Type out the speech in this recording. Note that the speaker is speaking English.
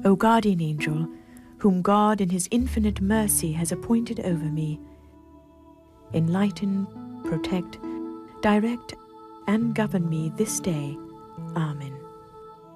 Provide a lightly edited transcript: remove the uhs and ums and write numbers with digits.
O guardian angel, whom God in his infinite mercy has appointed over me, enlighten, protect, direct, and govern me this day. Amen.